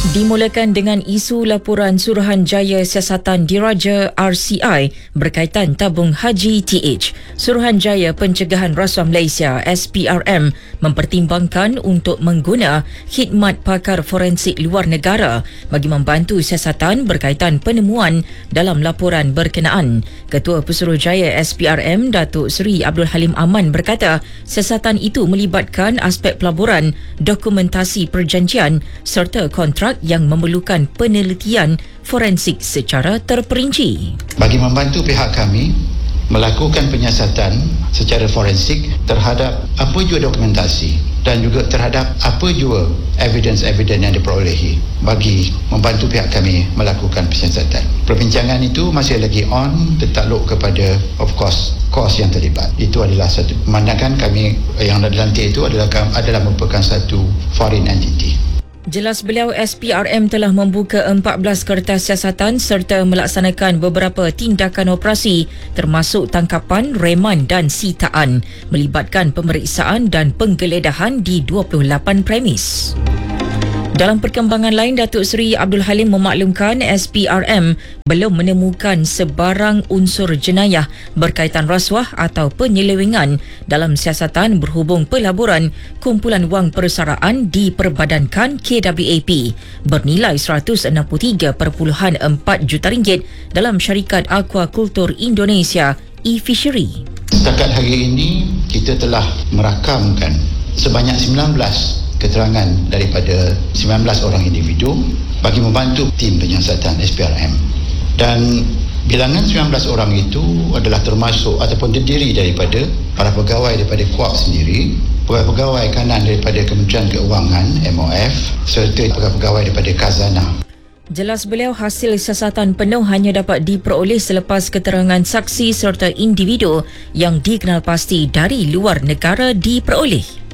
Dimulakan dengan isu laporan Suruhanjaya Siasatan Diraja RCI berkaitan tabung haji TH. Suruhanjaya Pencegahan Rasuah Malaysia SPRM mempertimbangkan untuk mengguna khidmat pakar forensik luar negara bagi membantu siasatan berkaitan penemuan dalam laporan berkenaan. Ketua Pesuruhjaya SPRM Datuk Seri Abdul Halim Aman berkata siasatan itu melibatkan aspek pelaburan, dokumentasi perjanjian serta kontrak yang memerlukan penelitian forensik secara terperinci. Bagi membantu pihak kami melakukan penyiasatan secara forensik terhadap apa jua dokumentasi dan juga terhadap apa jua evidence-evidence yang diperolehi bagi membantu pihak kami melakukan penyiasatan. Perbincangan itu masih lagi on, tertakluk kepada of course kos yang terlibat. Itu adalah satu pemandangan kami yang dilantik itu adalah merupakan satu foreign entity. Jelas beliau, SPRM telah membuka 14 kertas siasatan serta melaksanakan beberapa tindakan operasi termasuk tangkapan, reman dan sitaan melibatkan pemeriksaan dan penggeledahan di 28 premis. Dalam perkembangan lain, Datuk Seri Abdul Halim memaklumkan SPRM belum menemukan sebarang unsur jenayah berkaitan rasuah atau penyelewengan dalam siasatan berhubung pelaburan kumpulan wang persaraan diperbadankan KWAP bernilai RM163.4 juta dalam syarikat Aquaculture Indonesia e-Fishery. Setakat hari ini kita telah merakamkan sebanyak 19 keterangan daripada 19 orang individu bagi membantu tim penyiasatan SPRM, dan bilangan 19 orang itu adalah termasuk ataupun terdiri daripada para pegawai daripada KUAP sendiri, pegawai kanan daripada Kementerian Keuangan MOF serta pegawai daripada Khazanah. Jelas beliau, hasil siasatan penuh hanya dapat diperoleh selepas keterangan saksi serta individu yang dikenal pasti dari luar negara diperoleh.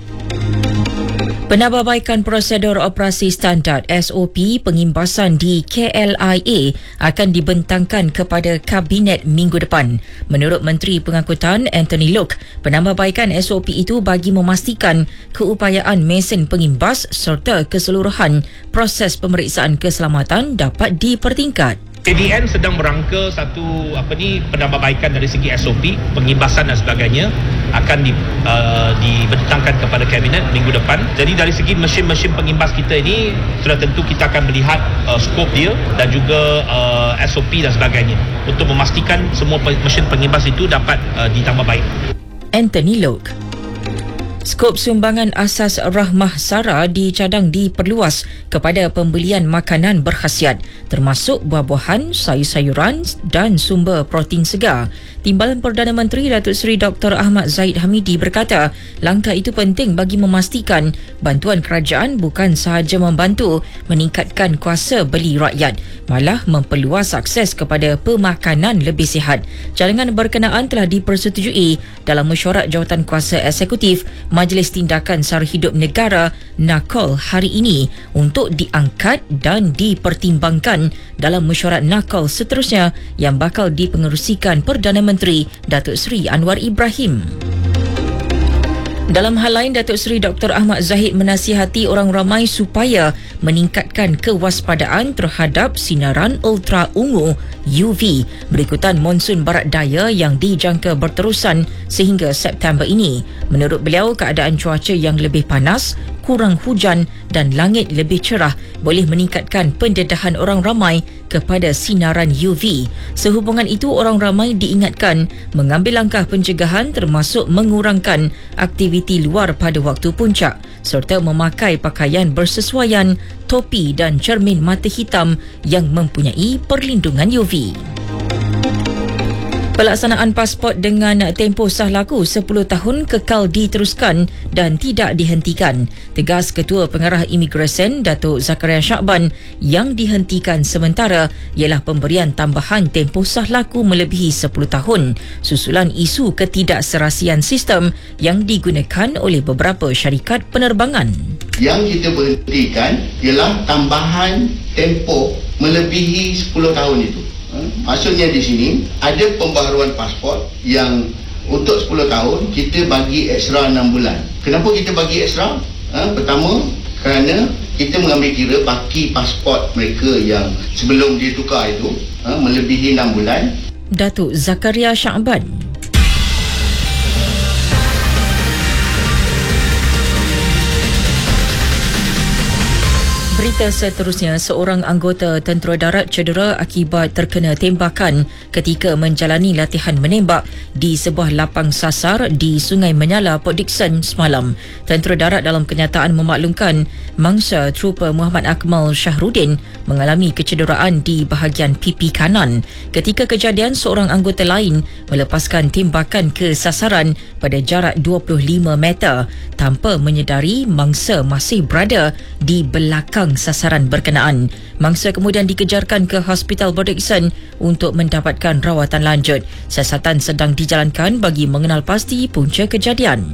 Penambahbaikan prosedur operasi standard SOP pengimbasan di KLIA akan dibentangkan kepada Kabinet minggu depan. Menurut Menteri Pengangkutan Anthony Loke, penambahbaikan SOP itu bagi memastikan keupayaan mesin pengimbas serta keseluruhan proses pemeriksaan keselamatan dapat dipertingkat. KDN sedang merangka satu penambahbaikan dari segi SOP, pengimbasan dan sebagainya akan dibentangkan kepada Kabinet minggu depan. Jadi dari segi mesin-mesin pengimbas kita ini sudah tentu kita akan melihat skop dia dan juga SOP dan sebagainya untuk memastikan semua mesin pengimbas itu dapat ditambah baik. Anthony Loke. Skop sumbangan asas Rahmah Sara dicadang diperluas kepada pembelian makanan berkhasiat termasuk buah-buahan, sayur-sayuran dan sumber protein segar. Timbalan Perdana Menteri Datuk Seri Dr. Ahmad Zahid Hamidi berkata langkah itu penting bagi memastikan bantuan kerajaan bukan sahaja membantu meningkatkan kuasa beli rakyat, malah memperluas akses kepada pemakanan lebih sihat. Cadangan berkenaan telah dipersetujui dalam mesyuarat Jawatankuasa Eksekutif Majlis Tindakan Sara Hidup Negara NAKOL hari ini untuk diangkat dan dipertimbangkan dalam mesyuarat NAKOL seterusnya yang bakal dipengerusikan Perdana Menteri Datuk Seri Anwar Ibrahim. Dalam hal lain, Datuk Seri Dr. Ahmad Zahid menasihati orang ramai supaya meningkatkan kewaspadaan terhadap sinaran ultra ungu UV berikutan monsun barat daya yang dijangka berterusan sehingga September ini. Menurut beliau, keadaan cuaca yang lebih panas, kurang hujan dan langit lebih cerah boleh meningkatkan pendedahan orang ramai kepada sinaran UV. Sehubungan itu, orang ramai diingatkan mengambil langkah pencegahan termasuk mengurangkan aktiviti luar pada waktu puncak serta memakai pakaian bersesuaian, topi dan cermin mata hitam yang mempunyai perlindungan UV. Pelaksanaan pasport dengan tempoh sah laku 10 tahun kekal diteruskan dan tidak dihentikan, tegas Ketua Pengarah Imigresen Datuk Zakaria Syakban. Yang dihentikan sementara ialah pemberian tambahan tempoh sah laku melebihi 10 tahun susulan isu ketidakserasian sistem yang digunakan oleh beberapa syarikat penerbangan. Yang kita berhentikan ialah tambahan tempoh melebihi 10 tahun itu. Maksudnya di sini ada pembaharuan pasport yang untuk 10 tahun kita bagi ekstra 6 bulan. Kenapa kita bagi ekstra? Pertama, kerana kita mengambil kira baki pasport mereka yang sebelum dia tukar itu melebihi 6 bulan. Datuk Zakaria Syakban. Berita seterusnya, seorang anggota tentera darat cedera akibat terkena tembakan ketika menjalani latihan menembak di sebuah lapang sasar di Sungai Menyala, Port Dickson semalam. Tentera darat dalam kenyataan memaklumkan mangsa Trooper Muhammad Akmal Syahrudin mengalami kecederaan di bahagian pipi kanan. Ketika kejadian, seorang anggota lain melepaskan tembakan ke sasaran pada jarak 25 meter tanpa menyedari mangsa masih berada di belakang sasaran berkenaan. Mangsa kemudian dikejarkan ke Hospital Port Dickson untuk mendapatkan rawatan lanjut. Siasatan sedang dijalankan bagi mengenal pasti punca kejadian.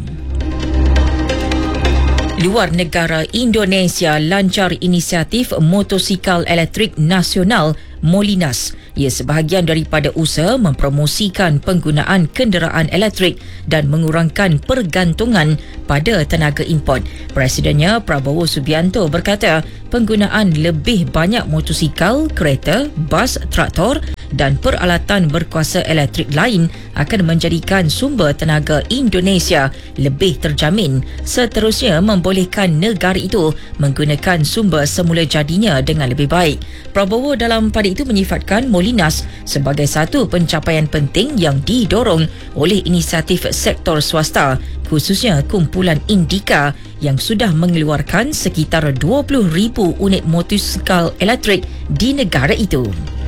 Luar negara, Indonesia lancar inisiatif motosikal elektrik nasional Molinas. Ia sebahagian daripada usaha mempromosikan penggunaan kenderaan elektrik dan mengurangkan pergantungan pada tenaga import. Presidennya Prabowo Subianto berkata penggunaan lebih banyak motosikal, kereta, bas, traktor dan peralatan berkuasa elektrik lain akan menjadikan sumber tenaga Indonesia lebih terjamin. Seterusnya, membolehkan negara itu menggunakan sumber semula jadinya dengan lebih baik. Prabowo dalam pada itu menyifatkan Molinas sebagai satu pencapaian penting yang didorong oleh inisiatif sektor swasta, khususnya kumpulan Indika yang sudah mengeluarkan sekitar 20,000 unit motosikal elektrik di negara itu.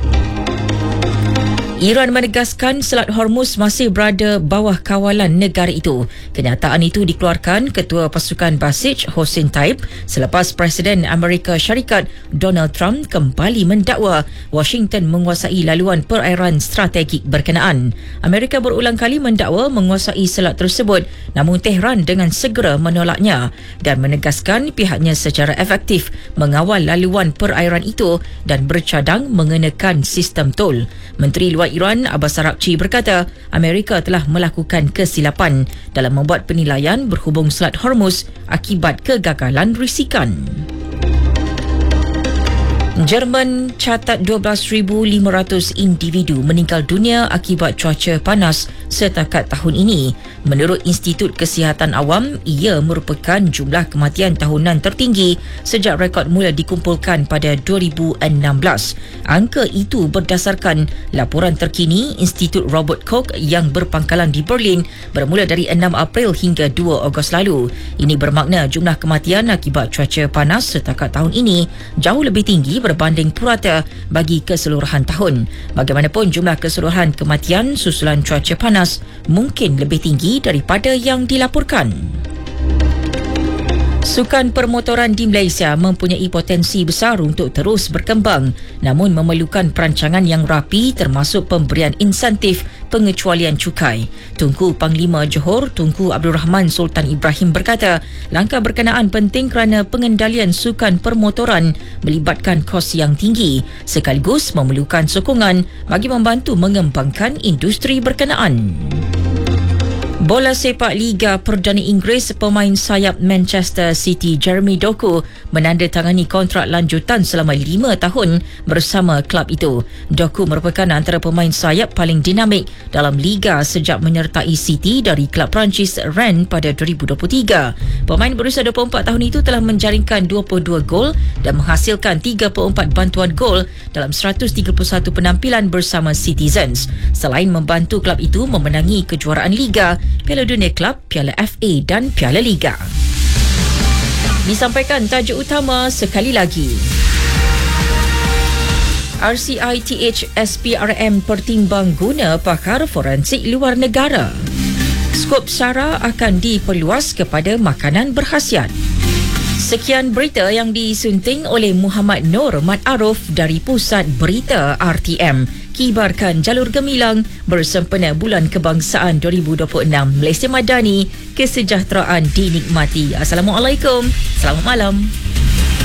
Iran menegaskan Selat Hormuz masih berada bawah kawalan negara itu. Kenyataan itu dikeluarkan Ketua Pasukan Basij Hossein Taib selepas Presiden Amerika Syarikat Donald Trump kembali mendakwa Washington menguasai laluan perairan strategik berkenaan. Amerika berulang kali mendakwa menguasai selat tersebut, namun Tehran dengan segera menolaknya dan menegaskan pihaknya secara efektif mengawal laluan perairan itu dan bercadang mengenakan sistem tol. Menteri Luar Iran Abbas Araghchi berkata Amerika telah melakukan kesilapan dalam membuat penilaian berhubung Selat Hormuz akibat kegagalan risikan. Jerman catat 12,500 individu meninggal dunia akibat cuaca panas setakat tahun ini. Menurut Institut Kesihatan Awam, ia merupakan jumlah kematian tahunan tertinggi sejak rekod mula dikumpulkan pada 2016. Angka itu berdasarkan laporan terkini Institut Robert Koch yang berpangkalan di Berlin bermula dari 6 April hingga 2 Ogos lalu. Ini bermakna jumlah kematian akibat cuaca panas setakat tahun ini jauh lebih tinggi berbanding purata bagi keseluruhan tahun. Bagaimanapun, jumlah keseluruhan kematian susulan cuaca panas mungkin lebih tinggi daripada yang dilaporkan. Sukan permotoran di Malaysia mempunyai potensi besar untuk terus berkembang, namun memerlukan perancangan yang rapi termasuk pemberian insentif pengecualian cukai. Tunku Panglima Johor Tunku Abdul Rahman Sultan Ibrahim berkata, langkah berkenaan penting kerana pengendalian sukan permotoran melibatkan kos yang tinggi sekaligus memerlukan sokongan bagi membantu mengembangkan industri berkenaan. Bola sepak Liga Perdana Inggeris, pemain sayap Manchester City Jeremy Doku menandatangani kontrak lanjutan selama 5 tahun bersama klub itu. Doku merupakan antara pemain sayap paling dinamik dalam Liga sejak menyertai City dari klub Perancis Rennes pada 2023. Pemain berusia 24 tahun itu telah menjaringkan 22 gol dan menghasilkan 34 bantuan gol dalam 131 penampilan bersama Citizens. Selain membantu klub itu memenangi kejuaraan Liga, Piala Dunia Klub, Piala FA dan Piala Liga. Disampaikan tajuk utama sekali lagi. RCITH SPRM pertimbang guna pakar forensik luar negara. Skop SARA akan diperluas kepada makanan berkhasiat. Sekian berita yang disunting oleh Muhammad Nur Mat Aruf dari Pusat Berita RTM. Kibarkan jalur gemilang bersempena Bulan Kebangsaan 2026. Malaysia Madani, kesejahteraan dinikmati. Assalamualaikum. Selamat malam.